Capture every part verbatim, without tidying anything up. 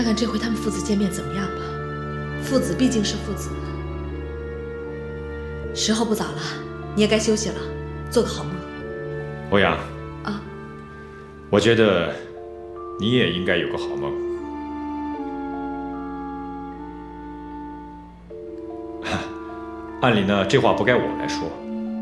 看看这回他们父子见面怎么样吧。父子毕竟是父子。时候不早了，你也该休息了，做个好梦。 欧阳。 啊。 我觉得你也应该有个好梦。按理呢，这话不该我来说。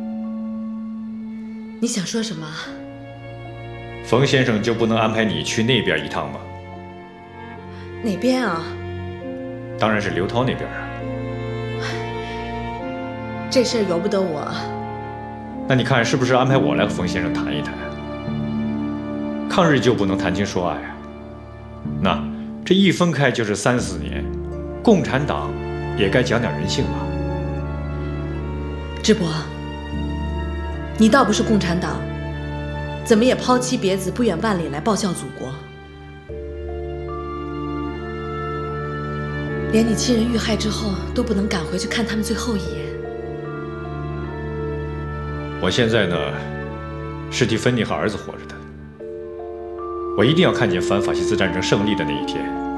你想说什么？ 冯先生就不能安排你去那边一趟吗？ 哪边啊？ 当然是刘涛那边啊。 这事儿由不得我。 那你看是不是安排我来和冯先生谈一谈？抗日就不能谈情说爱啊？那这一分开就是三四年，共产党也该讲点人性吧？ 智伯，你倒不是共产党，怎么也抛妻别子不远万里来报效祖国？连你亲人遇害之后都不能赶回去看他们最后一眼。 我现在呢，是替芬妮和儿子活着的。我一定要看见反法西斯战争胜利的那一天。